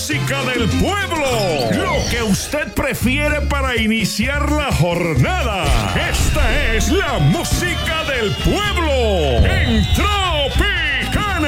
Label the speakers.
Speaker 1: música del pueblo. Lo que usted prefiere para iniciar la jornada. Esta es la música del pueblo. ¡Entró!